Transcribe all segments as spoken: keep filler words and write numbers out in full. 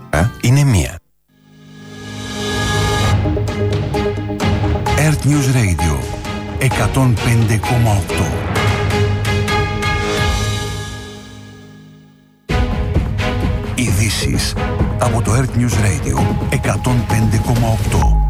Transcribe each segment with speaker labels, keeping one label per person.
Speaker 1: Ε, είναι μία. Earth News Radio εκατόν πέντε κόμμα οκτώ. Ειδήσεις από το Earth News Radio εκατόν πέντε κόμμα οκτώ.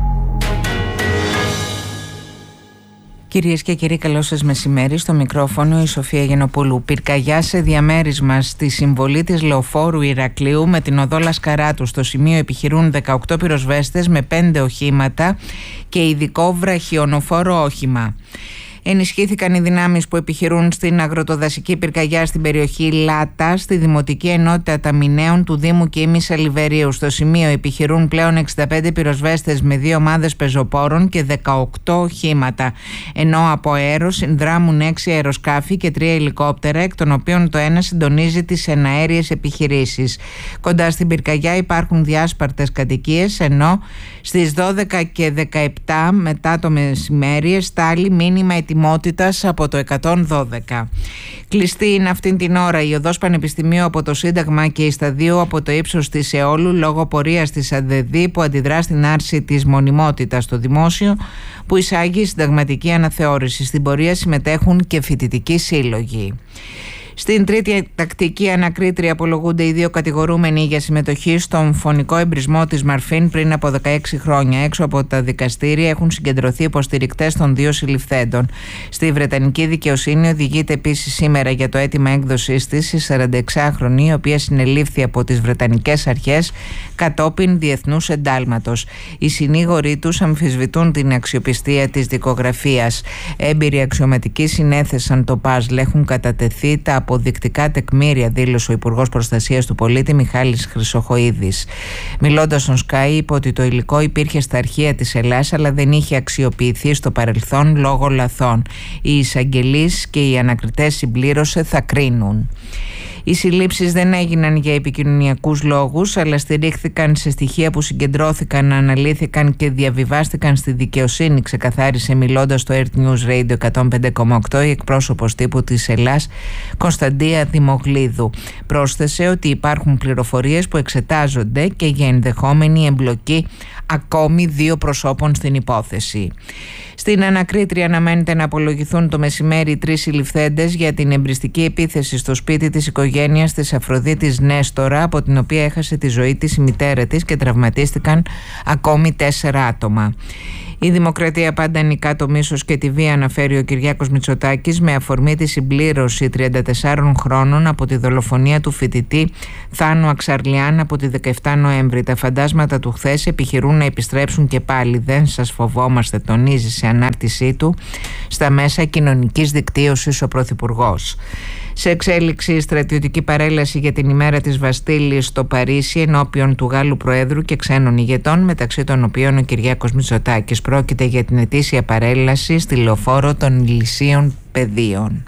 Speaker 2: Κυρίες και κύριοι, καλό σας μεσημέρι. Στο μικρόφωνο η Σοφία Γενοπούλου. Πυρκαγιά σε διαμέρισμα στη συμβολή της Λεωφόρου Ηρακλείου με την οδό Λασκαράτου. Στο σημείο επιχειρούν δεκαοκτώ πυροσβέστες με πέντε οχήματα και ειδικό βραχιονοφόρο όχημα. Ενισχύθηκαν οι δυνάμεις που επιχειρούν στην αγροτοδασική πυρκαγιά στην περιοχή Λάτα, στη Δημοτική Ενότητα Ταμιναίων του Δήμου Κοίμης Αλιβερίου. Στο σημείο επιχειρούν πλέον εξήντα πέντε πυροσβέστες με δύο ομάδες πεζοπόρων και δεκαοκτώ οχήματα, ενώ από αέρο συνδράμουν έξι αεροσκάφη και τρία ελικόπτερα, εκ των οποίων το ένα συντονίζει τις εναέριες επιχειρήσεις. Κοντά στην πυρκαγιά υπάρχουν διάσπαρτες κατοικίες, ενώ στις δώδεκα και δεκαεπτά μετά το μεσημέρι εστάλει μήνυμα ετοιμότητας από το εκατόν δώδεκα. Κλειστή είναι αυτήν την ώρα η οδός Πανεπιστημίου από το Σύνταγμα και η Σταδίου από το ύψος της Εόλου λόγω πορείας της ΑΔΕΔΗ που αντιδρά στην άρση της μονιμότητας στο δημόσιο που εισάγει συνταγματική αναθεώρηση. Στην πορεία συμμετέχουν και φοιτητικοί σύλλογοι. Στην τρίτη τακτική ανακρίτρια απολογούνται οι δύο κατηγορούμενοι για συμμετοχή στον φωνικό εμπρισμό της Μαρφίν πριν από δεκαέξι χρόνια. Έξω από τα δικαστήρια έχουν συγκεντρωθεί υποστηρικτές των δύο συλληφθέντων. Στη Βρετανική δικαιοσύνη οδηγείται επίσης σήμερα για το αίτημα έκδοσής της η σαρανταεξάχρονη, η οποία συνελήφθη από τις Βρετανικές αρχές κατόπιν διεθνούς εντάλματος. Οι συνήγοροι τους αμφισβητούν την αξιοπιστία της δικογραφίας. Έμπειροι αξιωματικοί συνέθεσαν το παζλ. Έχουν κατατεθεί τα αποδεικτικά τεκμήρια, δήλωσε ο Υπουργός Προστασίας του Πολίτη Μιχάλης Χρυσοχοΐδης. Μιλώντας στον Sky, είπε ότι το υλικό υπήρχε στα αρχεία της Ελλάς αλλά δεν είχε αξιοποιηθεί στο παρελθόν λόγω λαθών. Οι εισαγγελείς και οι ανακριτές, συμπλήρωσε, θα κρίνουν. Οι συλλήψεις δεν έγιναν για επικοινωνιακούς λόγους, αλλά στηρίχθηκαν σε στοιχεία που συγκεντρώθηκαν, αναλύθηκαν και διαβιβάστηκαν στη δικαιοσύνη, ξεκαθάρισε μιλώντας στο Earth News Radio εκατόν πέντε κόμμα οκτώ η εκπρόσωπος τύπου της Ελλάς, Κωνσταντία Δημογλίδου. Πρόσθεσε ότι υπάρχουν πληροφορίες που εξετάζονται και για ενδεχόμενη εμπλοκή ακόμη δύο προσώπων στην υπόθεση. Στην ανακρίτρια αναμένεται να απολογηθούν το μεσημέρι τρεις συλληφθέντες για την εμπριστική επίθεση στο σπίτι της οικογένειας της Αφροδίτης Νέστορα, από την οποία έχασε τη ζωή της η μητέρα της και τραυματίστηκαν ακόμη τέσσερα άτομα. Η Δημοκρατία πάντα νικά το μίσος και τη βία, αναφέρει ο Κυριάκος Μητσοτάκης με αφορμή τη συμπλήρωση τριάντα τεσσάρων χρόνων από τη δολοφονία του φοιτητή Θάνου Αξαρλιάν από τη δεκαεφτά Νοέμβρη. Τα φαντάσματα του χθες επιχειρούν να επιστρέψουν και πάλι. Δεν σας φοβόμαστε, τονίζει σε ανάρτησή του στα μέσα κοινωνικής δικτύωσης ο Πρωθυπουργός. Σε εξέλιξη στρατιωτική παρέλαση για την ημέρα της Βαστίλης στο Παρίσι ενώπιον του Γάλλου Προέδρου και ξένων ηγετών, μεταξύ των οποίων ο Κυριάκος Μητσοτάκης. Πρόκειται για την ετήσια παρέλαση στη λεωφόρο των Ηλυσίων Πεδίων.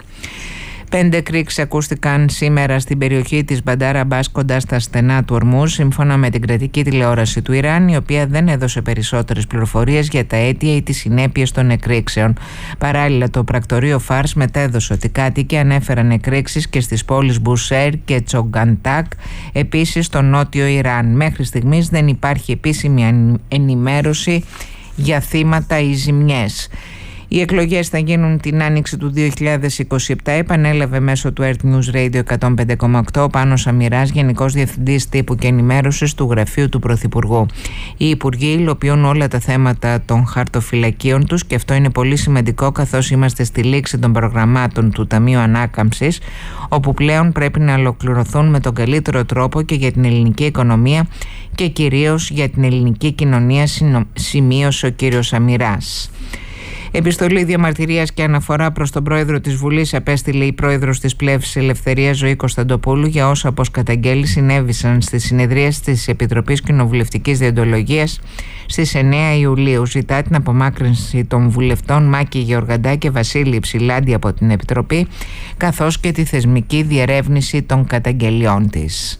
Speaker 2: Πέντε κρίξ ακούστηκαν σήμερα στην περιοχή της Μπαντάρ Αμπάς κοντά στα στενά του Ορμούζ, σύμφωνα με την κρατική τηλεόραση του Ιράν, η οποία δεν έδωσε περισσότερες πληροφορίες για τα αίτια ή τις συνέπειες των εκρήξεων. Παράλληλα, το πρακτορείο Φάρς μετέδωσε ότι κάτοικοι ανέφεραν εκρήξεις και στις πόλεις Μπουσέρ και Τσογκαντάκ, επίσης στο νότιο Ιράν. Μέχρι στιγμής δεν υπάρχει επίσημη ενημέρωση για θύματα ή ζημιές. Οι εκλογές θα γίνουν την άνοιξη του δύο χιλιάδες είκοσι επτά, επανέλαβε μέσω του Earth News Radio εκατόν πέντε κόμμα οκτώ ο Πάνος Αμυράς, Γενικός Διευθυντής Τύπου και Ενημέρωσης του Γραφείου του Πρωθυπουργού. Οι υπουργοί υλοποιούν όλα τα θέματα των χαρτοφυλακίων τους και αυτό είναι πολύ σημαντικό, καθώς είμαστε στη λήξη των προγραμμάτων του Ταμείου Ανάκαμψης, όπου πλέον πρέπει να ολοκληρωθούν με τον καλύτερο τρόπο και για την ελληνική οικονομία και κυρίως για την ελληνική κοινωνία, σημείωσε ο κύριος Αμυράς. Επιστολή διαμαρτυρίας και αναφορά προς τον πρόεδρο της Βουλής απέστειλε η πρόεδρος της Πλεύσης Ελευθερίας Ζωή Κωνσταντοπούλου για όσα, όπως καταγγέλει, συνέβησαν στη συνεδρίαση της Επιτροπής Κοινοβουλευτικής Διοντολογίας στις εννέα Ιουλίου. Ζητά την απομάκρυνση των βουλευτών Μάκη Γεωργαντά και Βασίλη Ψηλάντη από την Επιτροπή, καθώς και τη θεσμική διερεύνηση των καταγγελιών της.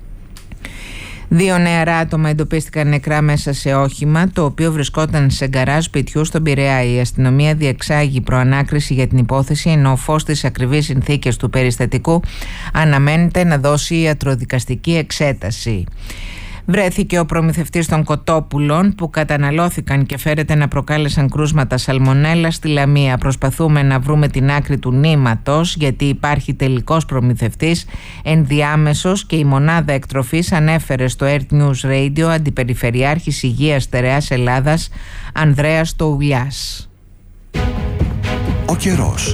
Speaker 2: Δύο νεαρά άτομα εντοπίστηκαν νεκρά μέσα σε όχημα, το οποίο βρισκόταν σε γκαράζ σπιτιού στον Πειραιά. Η αστυνομία διεξάγει προανάκριση για την υπόθεση, ενώ φως στις ακριβείς συνθήκες του περιστατικού αναμένεται να δώσει ιατροδικαστική εξέταση. Βρέθηκε ο προμηθευτής των κοτόπουλων που καταναλώθηκαν και φέρεται να προκάλεσαν κρούσματα σαλμονέλα στη Λαμία. Προσπαθούμε να βρούμε την άκρη του νήματος, γιατί υπάρχει τελικός προμηθευτής ενδιάμεσος, και η μονάδα εκτροφής ανέφερε στο Earth News Radio Αντιπεριφερειάρχης Υγείας Στερεάς Ελλάδας Ανδρέας Τοουλιάς.
Speaker 1: Ο καιρός.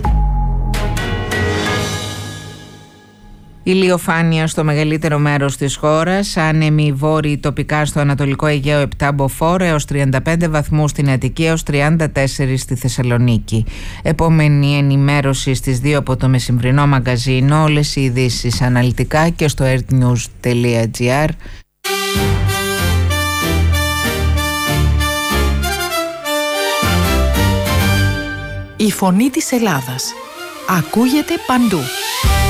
Speaker 2: Ηλιοφάνεια στο μεγαλύτερο μέρος της χώρας, άνεμοι βόρειοι τοπικά στο Ανατολικό Αιγαίο επτά μποφόρ έως τριάντα πέντε βαθμούς στην Αττική έως τριάντα τέσσερα στη Θεσσαλονίκη. Επόμενη ενημέρωση στις δύο από το μεσημβρινό μαγκαζίνο, όλες οι ειδήσεις αναλυτικά και στο earthnews τελεία gr.
Speaker 3: Η φωνή της Ελλάδας ακούγεται παντού.